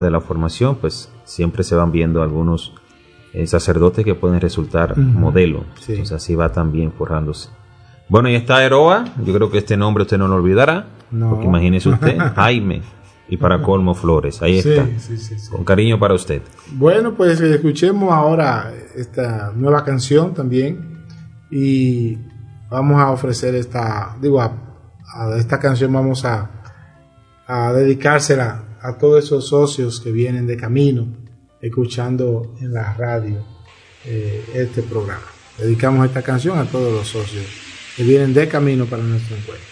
de la formación, pues siempre se van viendo algunos sacerdotes que pueden resultar modelo. Sí. Entonces así va también forjándose. Bueno, y está Aeroa, yo creo que este nombre usted no lo olvidará, porque imagínese usted, Jaime, y para colmo Flores, ahí está, con cariño para usted. Bueno, pues escuchemos ahora esta nueva canción también, y vamos a ofrecer esta canción vamos a dedicársela a todos esos socios que vienen de camino, escuchando en la radio este programa. Dedicamos esta canción a todos los socios que vienen de camino para nuestro encuentro.